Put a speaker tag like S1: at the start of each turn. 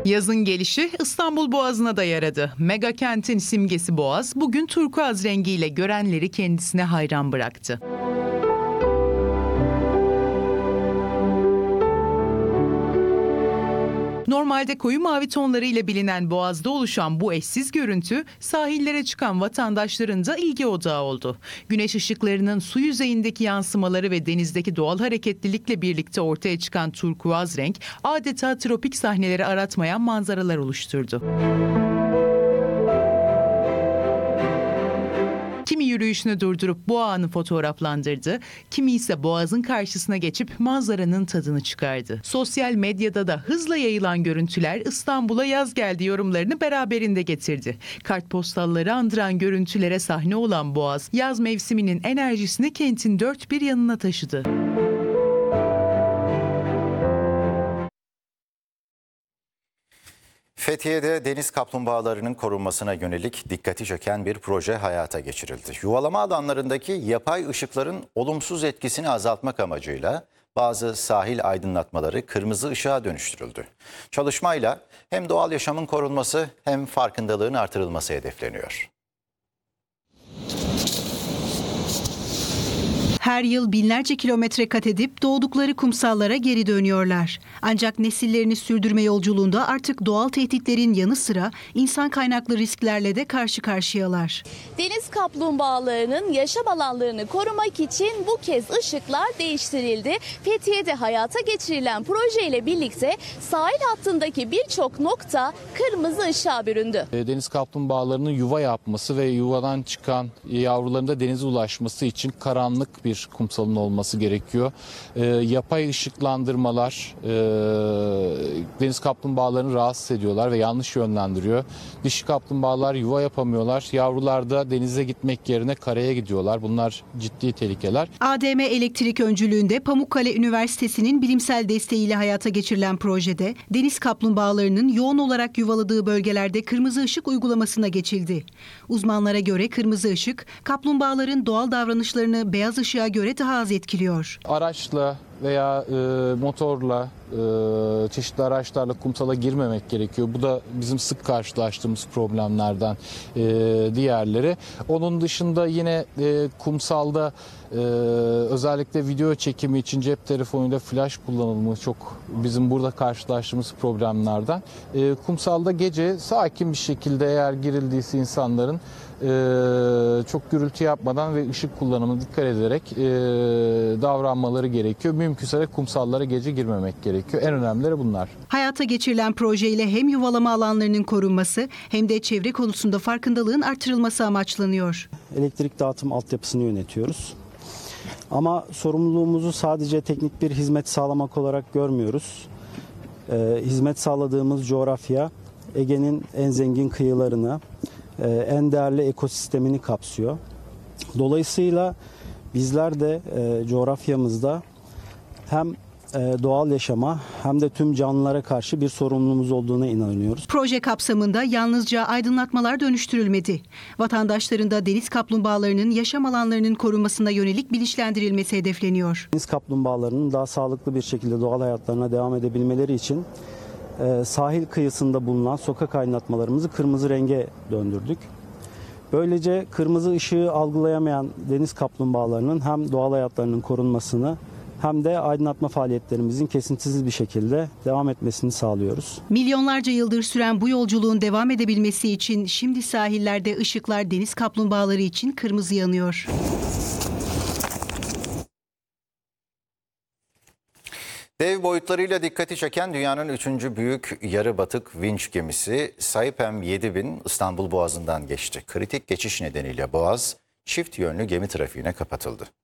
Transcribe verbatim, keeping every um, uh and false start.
S1: Yazın gelişi İstanbul Boğazı'na da yaradı. Mega kentin simgesi Boğaz bugün turkuaz rengiyle görenleri kendisine hayran bıraktı. Normalde koyu mavi tonlarıyla bilinen Boğaz'da oluşan bu eşsiz görüntü sahillere çıkan vatandaşların da ilgi odağı oldu. Güneş ışıklarının su yüzeyindeki yansımaları ve denizdeki doğal hareketlilikle birlikte ortaya çıkan turkuaz renk adeta tropik sahneleri aratmayan manzaralar oluşturdu. Kimi yürüyüşünü durdurup bu anı fotoğraflandırdı, kimi ise boğazın karşısına geçip manzaranın tadını çıkardı. Sosyal medyada da hızla yayılan görüntüler İstanbul'a yaz geldi yorumlarını beraberinde getirdi. Kartpostalları andıran görüntülere sahne olan Boğaz, yaz mevsiminin enerjisini kentin dört bir yanına taşıdı.
S2: Fethiye'de deniz kaplumbağalarının korunmasına yönelik dikkati çeken bir proje hayata geçirildi. Yuvalama alanlarındaki yapay ışıkların olumsuz etkisini azaltmak amacıyla bazı sahil aydınlatmaları kırmızı ışığa dönüştürüldü. Çalışmayla hem doğal yaşamın korunması hem farkındalığın artırılması hedefleniyor.
S3: Her yıl binlerce kilometre kat edip doğdukları kumsallara geri dönüyorlar. Ancak nesillerini sürdürme yolculuğunda artık doğal tehditlerin yanı sıra insan kaynaklı risklerle de karşı karşıyalar.
S4: Deniz kaplumbağalarının yaşam alanlarını korumak için bu kez ışıklar değiştirildi. Fethiye'de hayata geçirilen projeyle birlikte sahil hattındaki birçok nokta kırmızı ışığa büründü.
S5: Deniz kaplumbağalarının yuva yapması ve yuvadan çıkan yavruların da denize ulaşması için karanlık bir kumsalın olması gerekiyor. E, yapay ışıklandırmalar e, deniz kaplumbağalarını rahatsız ediyorlar ve yanlış yönlendiriyor. Dişi kaplumbağalar yuva yapamıyorlar. Yavrular da denize gitmek yerine karaya gidiyorlar. Bunlar ciddi tehlikeler.
S3: A D M Elektrik öncülüğünde Pamukkale Üniversitesi'nin bilimsel desteğiyle hayata geçirilen projede deniz kaplumbağalarının yoğun olarak yuvaladığı bölgelerde kırmızı ışık uygulamasına geçildi. Uzmanlara göre kırmızı ışık kaplumbağaların doğal davranışlarını beyaz ışığa göre daha az etkiliyor.
S5: Araçla veya e, motorla, e, çeşitli araçlarla kumsala girmemek gerekiyor. Bu da bizim sık karşılaştığımız problemlerden e, diğerleri. Onun dışında yine e, kumsalda e, özellikle video çekimi için cep telefonuyla flash kullanılımı çok bizim burada karşılaştığımız problemlerden. E, kumsalda gece sakin bir şekilde eğer girildiyse insanların Ee, çok gürültü yapmadan ve ışık kullanımına dikkat ederek e, davranmaları gerekiyor. Mümkünse de kumsallara gece girmemek gerekiyor. En önemlileri bunlar.
S3: Hayata geçirilen projeyle hem yuvalama alanlarının korunması hem de çevre konusunda farkındalığın artırılması amaçlanıyor.
S6: Elektrik dağıtım altyapısını yönetiyoruz. Ama sorumluluğumuzu sadece teknik bir hizmet sağlamak olarak görmüyoruz. Ee, hizmet sağladığımız coğrafya Ege'nin en zengin kıyılarını, en değerli ekosistemini kapsıyor. Dolayısıyla bizler de e, coğrafyamızda hem e, doğal yaşama hem de tüm canlılara karşı bir sorumluluğumuz olduğuna inanıyoruz.
S3: Proje kapsamında yalnızca aydınlatmalar dönüştürülmedi. Vatandaşların da deniz kaplumbağalarının yaşam alanlarının korunmasına yönelik bilinçlendirilmesi hedefleniyor.
S6: Deniz kaplumbağalarının daha sağlıklı bir şekilde doğal hayatlarına devam edebilmeleri için sahil kıyısında bulunan sokak aydınlatmalarımızı kırmızı renge döndürdük. Böylece kırmızı ışığı algılayamayan deniz kaplumbağalarının hem doğal hayatlarının korunmasını hem de aydınlatma faaliyetlerimizin kesintisiz bir şekilde devam etmesini sağlıyoruz.
S3: Milyonlarca yıldır süren bu yolculuğun devam edebilmesi için şimdi sahillerde ışıklar deniz kaplumbağaları için kırmızı yanıyor.
S2: Dev boyutlarıyla dikkati çeken dünyanın üçüncü büyük yarı batık vinç gemisi Saipem yedi bin İstanbul Boğazı'ndan geçti. Kritik geçiş nedeniyle Boğaz çift yönlü gemi trafiğine kapatıldı.